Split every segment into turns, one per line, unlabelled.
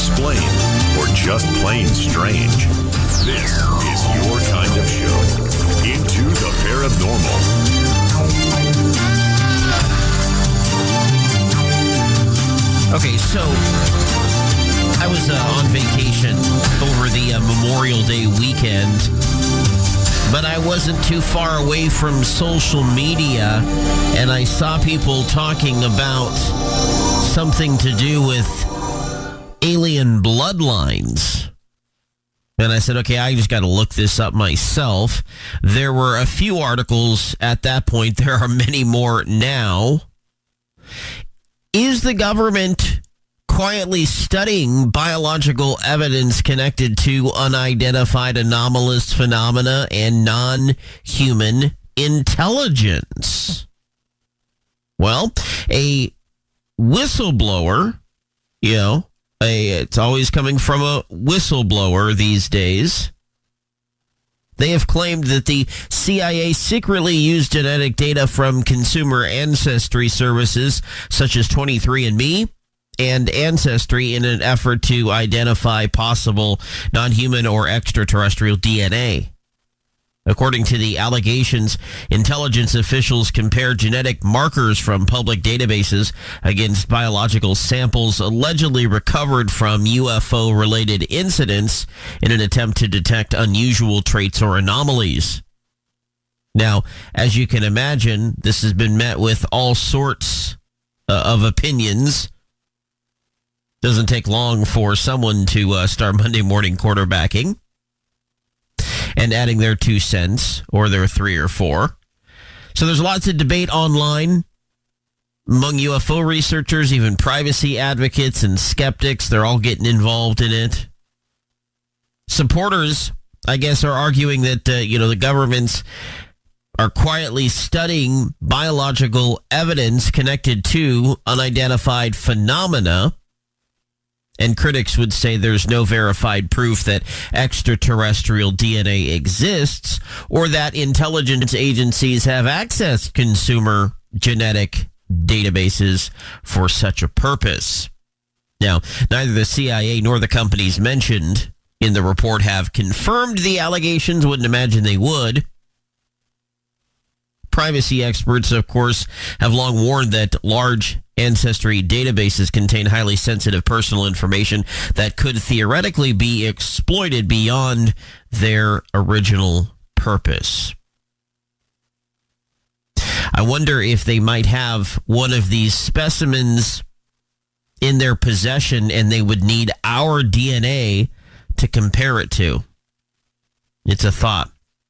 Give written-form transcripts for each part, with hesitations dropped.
unexplained, or just plain strange. This is your kind of show. Into the Paranormal.
Okay, so I was on vacation over the Memorial Day weekend, but I wasn't too far away from social media, and I saw people talking about something to do with alien bloodlines. And I said, okay, I just got to look this up myself. There were a few articles at that point. There are many more now. Is the government quietly studying biological evidence connected to unidentified anomalous phenomena and non-human intelligence? Well, a whistleblower, it's always coming from a whistleblower these days. They have claimed that the CIA secretly used genetic data from consumer ancestry services such as 23andMe and Ancestry in an effort to identify possible non-human or extraterrestrial DNA. According to the allegations, intelligence officials compared genetic markers from public databases against biological samples allegedly recovered from UFO-related incidents in an attempt to detect unusual traits or anomalies. Now, as you can imagine, this has been met with all sorts of opinions. Doesn't take long for someone to start Monday morning quarterbacking and adding their 2 cents or their 3 or 4. So there's lots of debate online among UFO researchers, even privacy advocates and skeptics. They're all getting involved in it. Supporters, I guess, are arguing that, the governments are quietly studying biological evidence connected to unidentified phenomena. And critics would say there's no verified proof that extraterrestrial DNA exists or that intelligence agencies have accessed consumer genetic databases for such a purpose. Now, neither the CIA nor the companies mentioned in the report have confirmed the allegations. Wouldn't imagine they would. Privacy experts, of course, have long warned that large ancestry databases contain highly sensitive personal information that could theoretically be exploited beyond their original purpose. I wonder if they might have one of these specimens in their possession and they would need our DNA to compare it to. It's a thought.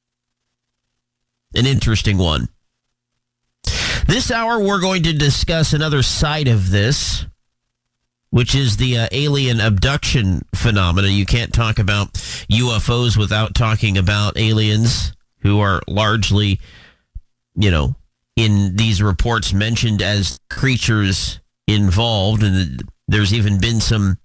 An interesting one. This hour, we're going to discuss another side of this, which is the alien abduction phenomena. You can't talk about UFOs without talking about aliens who are largely, in these reports mentioned as creatures involved. And there's even been some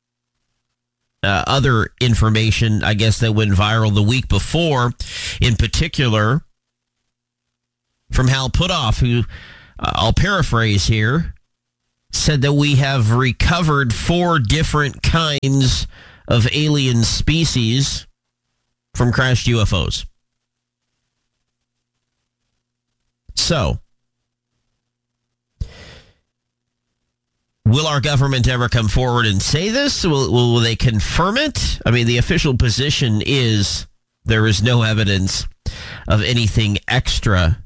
other information, I guess, that went viral the week before, in particular from Hal Puthoff, who, I'll paraphrase here, said that we have recovered 4 different kinds of alien species from crashed UFOs. So, will our government ever come forward and say this? Will they confirm it? I mean, the official position is there is no evidence of anything extraterrestrial.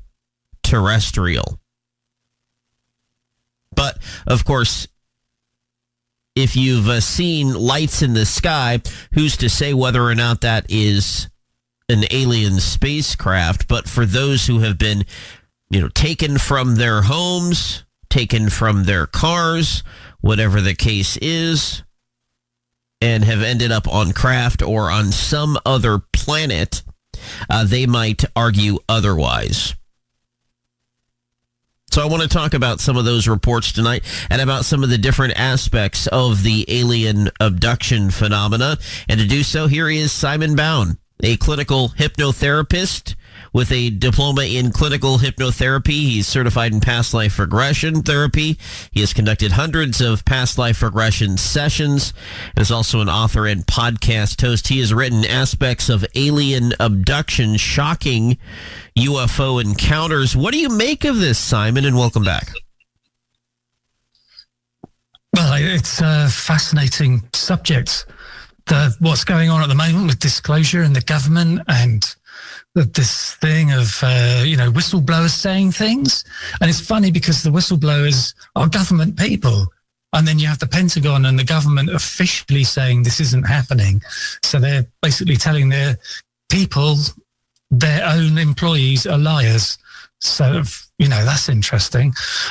But, of course, if you've seen lights in the sky, who's to say whether or not that is an alien spacecraft? But for those who have been, taken from their homes, taken from their cars, whatever the case is, and have ended up on Craft or on some other planet, they might argue otherwise. So I want to talk about some of those reports tonight and about some of the different aspects of the alien abduction phenomena. And to do so, here is Simon Bown, a clinical hypnotherapist with a diploma in clinical hypnotherapy. He's certified in past life regression therapy. He has conducted hundreds of past life regression sessions and is also an author and podcast host. He has written aspects of alien abduction, shocking UFO encounters. What do you make of this, Simon? And welcome back.
Well, it's a fascinating subject. What's going on at the moment with disclosure in the government and this thing of, whistleblowers saying things. And it's funny because the whistleblowers are government people. And then you have the Pentagon and the government officially saying this isn't happening. So they're basically telling their people, their own employees are liars. So, that's interesting.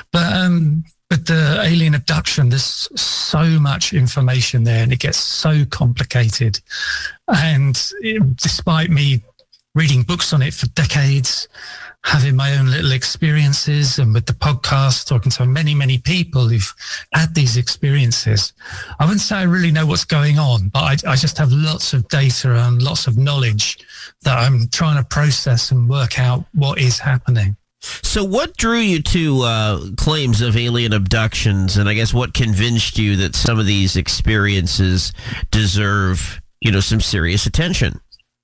But the alien abduction, there's so much information there and it gets so complicated. And despite me reading books on it for decades, having my own little experiences and with the podcast, talking to many, many people who've had these experiences, I wouldn't say I really know what's going on, but I just have lots of data and lots of knowledge that I'm trying to process and work out what is happening.
So what drew you to claims of alien abductions, and I guess what convinced you that some of these experiences deserve, some serious attention?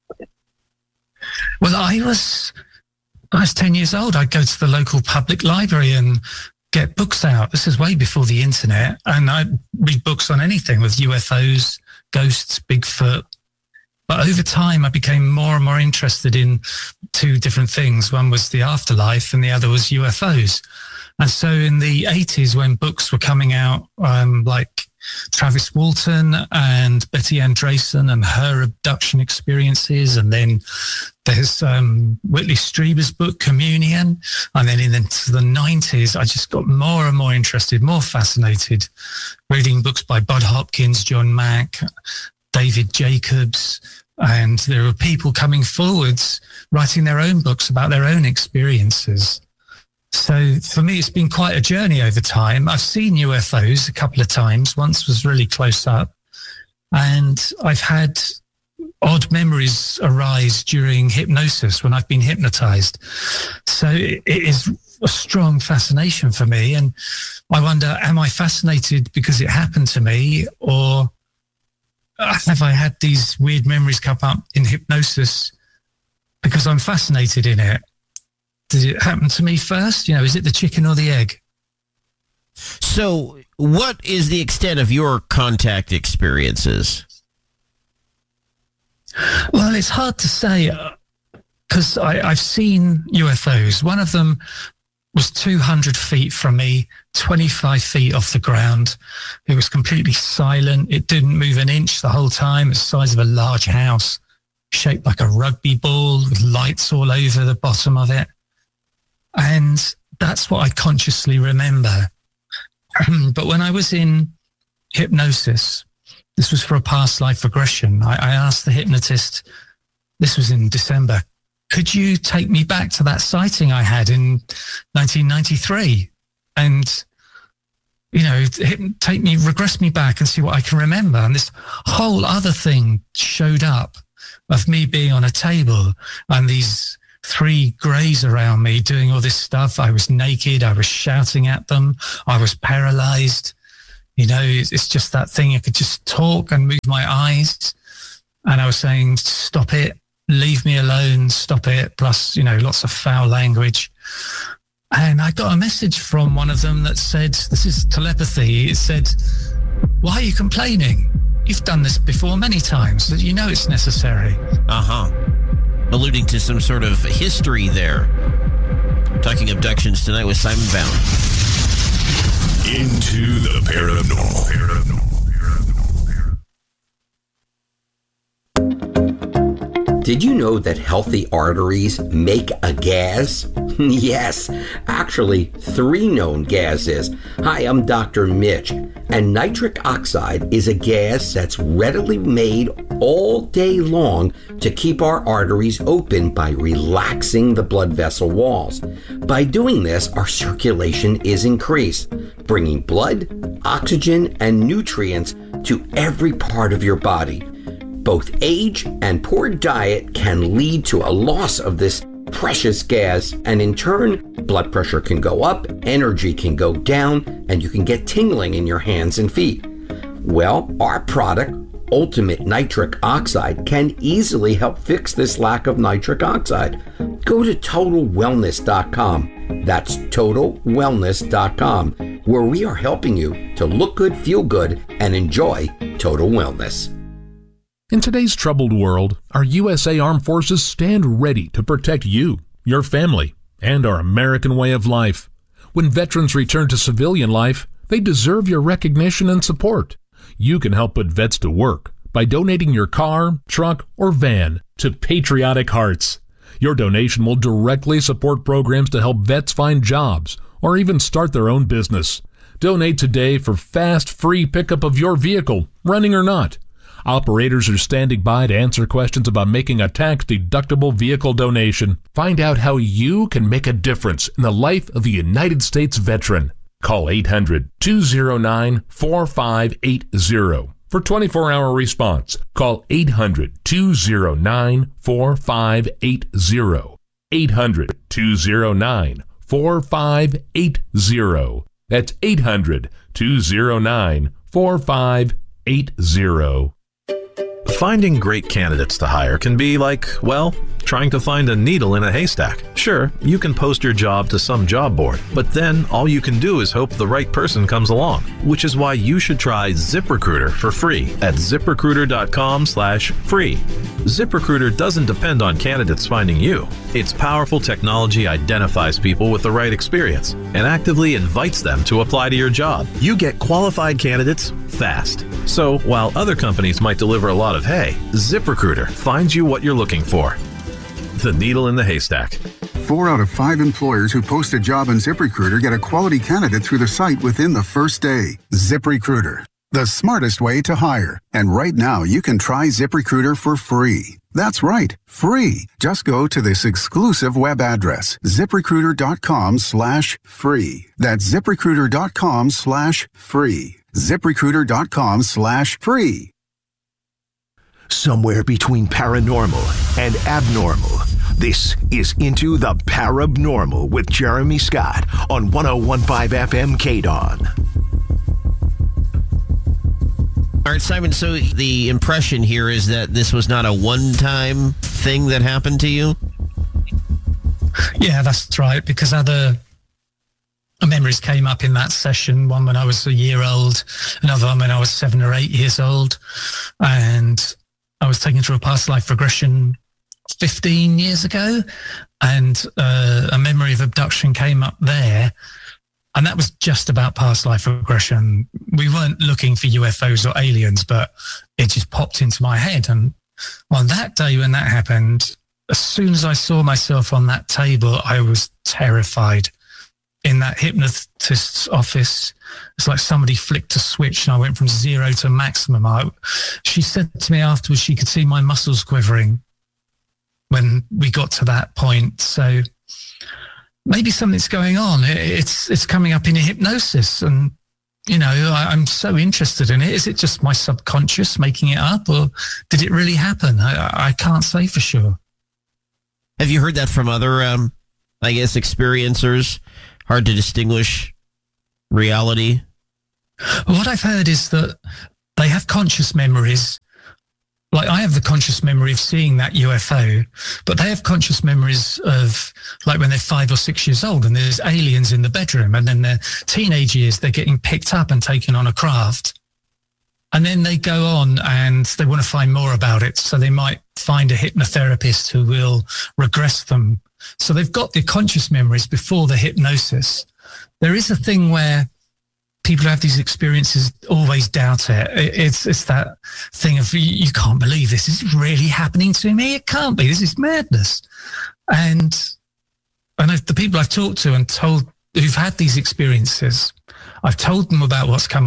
Well, I was 10 years old. I'd go to the local public library and get books out. This is way before the internet. And I'd read books on anything with UFOs, ghosts, Bigfoot. But over time, I became more and more interested in two different things. One was the afterlife and the other was UFOs. And so in the 80s, when books were coming out, like Travis Walton and Betty Andreasson and her abduction experiences, and then there's Whitley Strieber's book, Communion. And then into the 90s, I just got more and more interested, more fascinated, reading books by Bud Hopkins, John Mack, David Jacobs, and there were people coming forwards writing their own books about their own experiences. So for me, it's been quite a journey over time. I've seen UFOs a couple of times. Once was really close up, and I've had odd memories arise during hypnosis when I've been hypnotized. So it is a strong fascination for me. And I wonder, am I fascinated because it happened to me, or have I had these weird memories come up in hypnosis because I'm fascinated in it? Did it happen to me first? Is it the chicken or the egg?
So what is the extent of your contact experiences?
Well, it's hard to say because I've seen UFOs. One of them was 200 feet from me, 25 feet off the ground. It was completely silent. It didn't move an inch the whole time. It's the size of a large house, shaped like a rugby ball with lights all over the bottom of it. And that's what I consciously remember. But when I was in hypnosis, this was for a past life regression. I asked the hypnotist, this was in December, could you take me back to that sighting I had in 1993 and, regress me back and see what I can remember? And this whole other thing showed up of me being on a table and these three greys around me doing all this stuff. I was naked. I was shouting at them. I was paralyzed. It's just that thing. I could just talk and move my eyes. And I was saying, stop it. Leave me alone, stop it, plus, lots of foul language. And I got a message from one of them that said, this is telepathy. It said, why are you complaining? You've done this before many times. It's necessary.
Alluding to some sort of history there. Talking abductions tonight with Simon Bound.
Into the paranormal.
Did you know that healthy arteries make a gas? Yes, actually 3 known gases. Hi, I'm Dr. Mitch, and nitric oxide is a gas that's readily made all day long to keep our arteries open by relaxing the blood vessel walls. By doing this, our circulation is increased, bringing blood, oxygen, and nutrients to every part of your body. Both age and poor diet can lead to a loss of this precious gas, and in turn, blood pressure can go up, energy can go down, and you can get tingling in your hands and feet. Well, our product, Ultimate Nitric Oxide, can easily help fix this lack of nitric oxide. Go to TotalWellness.com. That's TotalWellness.com, where we are helping you to look good, feel good, and enjoy total wellness.
In today's troubled world, our USA Armed Forces stand ready to protect you, your family, and our American way of life. When veterans return to civilian life, they deserve your recognition and support. You can help put vets to work by donating your car, truck, or van to Patriotic Hearts. Your donation will directly support programs to help vets find jobs or even start their own business. Donate today for fast, free pickup of your vehicle, running or not. Operators are standing by to answer questions about making a tax-deductible vehicle donation. Find out how you can make a difference in the life of a United States veteran. Call 800-209-4580 for 24-hour response. Call 800-209-4580. 800-209-4580. That's 800-209-4580.
Finding great candidates to hire can be like, well, trying to find a needle in a haystack. Sure, you can post your job to some job board, but then all you can do is hope the right person comes along, which is why you should try ZipRecruiter for free at ZipRecruiter.com/free. ZipRecruiter doesn't depend on candidates finding you. Its powerful technology identifies people with the right experience and actively invites them to apply to your job. You get qualified candidates fast. So while other companies might deliver a lot of hay, ZipRecruiter finds you what you're looking for. The needle in the haystack.
4 out of 5 employers who post a job on ZipRecruiter get a quality candidate through the site within the first day. ZipRecruiter, the smartest way to hire. And right now, you can try ZipRecruiter for free. That's right, free. Just go to this exclusive web address, ZipRecruiter.com/free. That's ZipRecruiter.com/free. ZipRecruiter.com/free.
Somewhere between paranormal and abnormal, this is Into the Parabnormal with Jeremy Scott on 101.5 FM KDON.
All right, Simon, so the impression here is that this was not a one-time thing that happened to you?
Yeah, that's right, because other memories came up in that session, one when I was a year old, another one when I was 7 or 8 years old, and I was taken through a past life regression 15 years ago, and a memory of abduction came up there, and that was just about past life regression. We weren't looking for UFOs or aliens, but it just popped into my head. And on that day when that happened, as soon as I saw myself on that table, I was terrified. In that hypnotist's office, it's like somebody flicked a switch and I went from 0 to maximum. She said to me afterwards she could see my muscles quivering when we got to that point. So maybe something's going on. It's coming up in a hypnosis, and I'm so interested in it. Is it just my subconscious making it up, or did it really happen? I can't say for sure.
Have you heard that from other, experiencers? Hard to distinguish reality?
What I've heard is that they have conscious memories. Like, I have the conscious memory of seeing that UFO, but they have conscious memories of, like, when they're 5 or 6 years old and there's aliens in the bedroom, and then their teenage years, they're getting picked up and taken on a craft. And then they go on and they want to find more about it. So they might find a hypnotherapist who will regress them. So they've got the conscious memories before the hypnosis. There is a thing where people who have these experiences always doubt it. It's that thing of, you can't believe this. Is it really happening to me? It can't be. This is madness. And the people I've talked to and told who've had these experiences, I've told them about what's come